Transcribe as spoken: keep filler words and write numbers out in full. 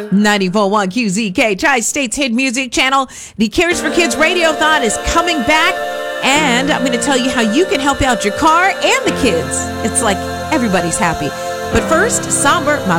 ninety-four point one Q Z K, Tri-State's Hit Music Channel. The Cares for Kids Radiothon is coming back, and I'm going to tell you how you can help out your car and the kids. It's like everybody's happy. But first, Somber, my